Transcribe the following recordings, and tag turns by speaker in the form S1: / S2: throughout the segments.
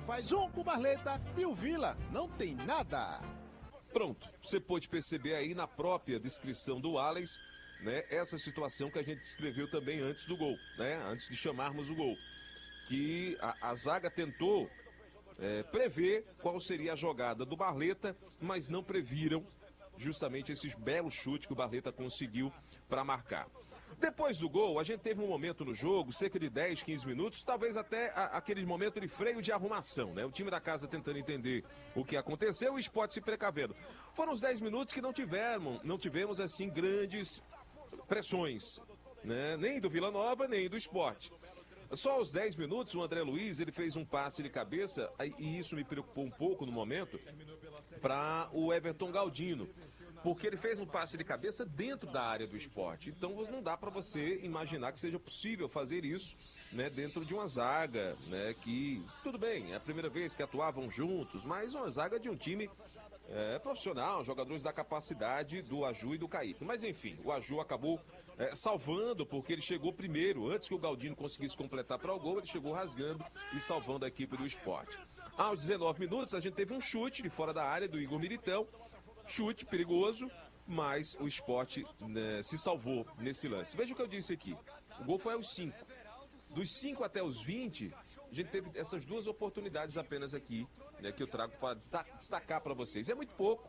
S1: faz um com o Barleta e o Vila não tem nada.
S2: Pronto, você pode perceber aí na própria descrição do Alex, né, essa situação que a gente descreveu também antes do gol, né, antes de chamarmos o gol. Que a zaga tentou prever qual seria a jogada do Barleta, mas não previram justamente esses belos chutes que o Barleta conseguiu para marcar. Depois do gol, a gente teve um momento no jogo, cerca de 10, 15 minutos, talvez até aquele momento de freio de arrumação, né? O time da casa tentando entender o que aconteceu e o Sport se precavendo. Foram os 10 minutos que não tivemos assim grandes pressões, né? Nem do Vila Nova, nem do Sport. Só aos 10 minutos, o André Luiz, ele fez um passe de cabeça, e isso me preocupou um pouco no momento, para o Everton Galdino, porque ele fez um passe de cabeça dentro da área do Sport. Então não dá para você imaginar que seja possível fazer isso, né, dentro de uma zaga, né, que, tudo bem, é a primeira vez que atuavam juntos, mas uma zaga de um time profissional, jogadores da capacidade do Aju e do Kaique. Mas enfim, o Aju acabou salvando, porque ele chegou primeiro, antes que o Galdino conseguisse completar para o gol, ele chegou rasgando e salvando a equipe do Sport. Aos 19 minutos, a gente teve um chute de fora da área do Igor Militão, chute perigoso, mas o Sport, né, se salvou nesse lance. Veja o que eu disse aqui, o gol foi aos 5. Dos 5 até os 20, a gente teve essas duas oportunidades apenas aqui, né, que eu trago para destacar para vocês. É muito pouco,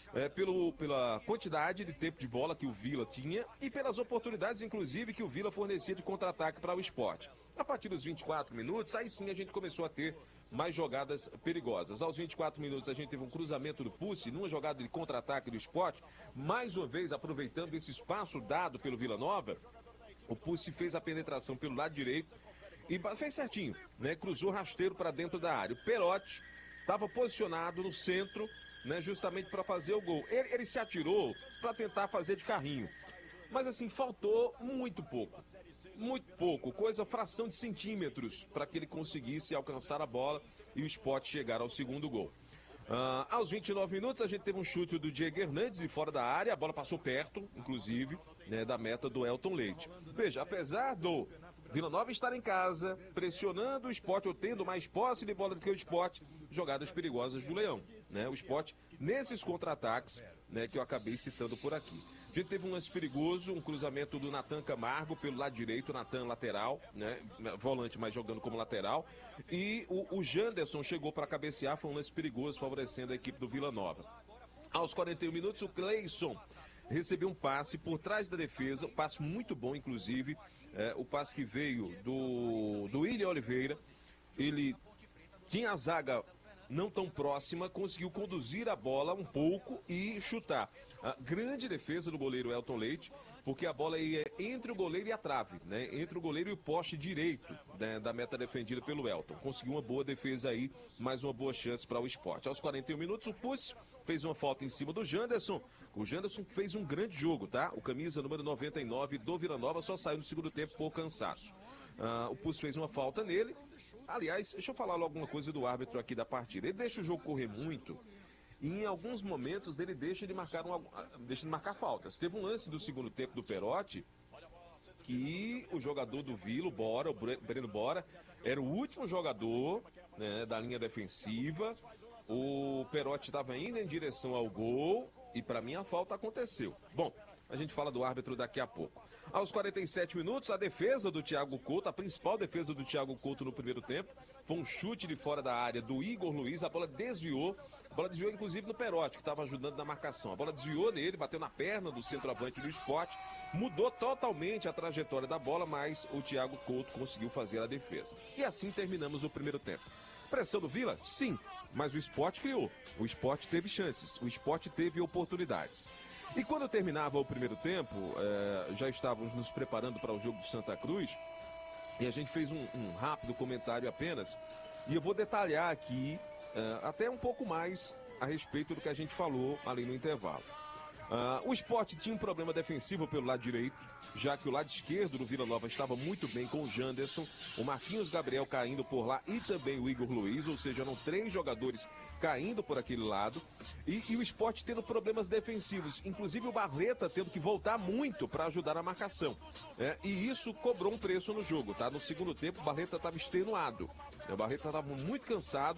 S2: pela quantidade de tempo de bola que o Vila tinha e pelas oportunidades, inclusive, que o Vila fornecia de contra-ataque para o Sport. A partir dos 24 minutos, aí sim a gente começou a ter mais jogadas perigosas. Aos 24 minutos a gente teve um cruzamento do Pussi, numa jogada de contra-ataque do Sport, mais uma vez aproveitando esse espaço dado pelo Vila Nova. O Pussi fez a penetração pelo lado direito e fez certinho, né? Cruzou rasteiro para dentro da área. O Perotti estava posicionado no centro, né? Justamente para fazer o gol. Ele se atirou para tentar fazer de carrinho. Mas assim, faltou muito pouco, fração de centímetros para que ele conseguisse alcançar a bola e o Sport chegar ao segundo gol. Aos 29 minutos a gente teve um chute do Diego Hernandes de fora da área, a bola passou perto, inclusive, né, da meta do Elton Leite. Veja, apesar do Vila Nova estar em casa, pressionando o Sport, ou tendo mais posse de bola do que o Sport, jogadas perigosas do Leão, né? O Sport nesses contra-ataques, né, que eu acabei citando por aqui. A gente teve um lance perigoso, um cruzamento do Natan Camargo pelo lado direito, Natan lateral, né, volante, mas jogando como lateral. E o Janderson chegou para cabecear, foi um lance perigoso, favorecendo a equipe do Vila Nova. Aos 41 minutos, o Cleison recebeu um passe por trás da defesa, um passe muito bom, inclusive, o passe que veio do William Oliveira. Ele tinha a zaga não tão próxima, conseguiu conduzir a bola um pouco e chutar. A grande defesa do goleiro Elton Leite, porque a bola ia entre o goleiro e a trave, né? Entre o goleiro e o poste direito, né, da meta defendida pelo Elton. Conseguiu uma boa defesa aí, mais uma boa chance para o Sport. Aos 41 minutos, o Pussi fez uma falta em cima do Janderson. O Janderson fez um grande jogo, tá? O camisa número 99 do Vila Nova só saiu no segundo tempo por cansaço. O Pussi fez uma falta nele. Aliás, deixa eu falar logo uma coisa do árbitro aqui da partida. Ele deixa o jogo correr muito e em alguns momentos ele deixa de marcar faltas. Teve um lance do segundo tempo do Perotti que o jogador do Vila, o Breno Bora, era o último jogador, né, da linha defensiva. O Perotti estava indo em direção ao gol e para mim a falta aconteceu. Bom, a gente fala do árbitro daqui a pouco. Aos 47 minutos, a defesa do Thiago Couto, a principal defesa do Thiago Couto no primeiro tempo, foi um chute de fora da área do Igor Luiz, a bola desviou inclusive no Perotti, que estava ajudando na marcação. A bola desviou nele, bateu na perna do centroavante do Sport, mudou totalmente a trajetória da bola, mas o Thiago Couto conseguiu fazer a defesa. E assim terminamos o primeiro tempo. Pressão do Vila? Sim, mas o Sport criou, o Sport teve chances, o Sport teve oportunidades. E quando terminava o primeiro tempo, já estávamos nos preparando para o jogo do Santa Cruz, e a gente fez um rápido comentário apenas, e eu vou detalhar aqui até um pouco mais a respeito do que a gente falou ali no intervalo. O Sport tinha um problema defensivo pelo lado direito, já que o lado esquerdo do Vila Nova estava muito bem com o Janderson, o Marquinhos Gabriel caindo por lá e também o Igor Luiz, ou seja, eram 3 jogadores caindo por aquele lado, e o Sport tendo problemas defensivos, inclusive o Barleta tendo que voltar muito para ajudar a marcação, e isso cobrou um preço no jogo, tá? No segundo tempo o Barleta estava extenuado, o Barleta estava muito cansado.